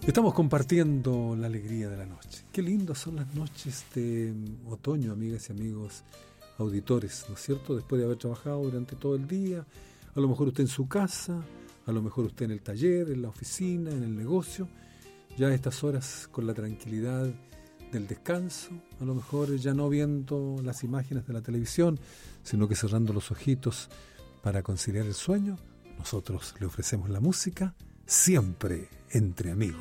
Estamos compartiendo la alegría de la noche. Qué lindas son las noches de otoño, amigas y amigos auditores, ¿no es cierto? Después de haber trabajado durante todo el día, a lo mejor usted en su casa, a lo mejor usted en el taller, en la oficina, en el negocio, ya a estas horas con la tranquilidad del descanso, a lo mejor ya no viendo las imágenes de la televisión, sino que cerrando los ojitos para conciliar el sueño. Nosotros le ofrecemos la música siempre entre amigos.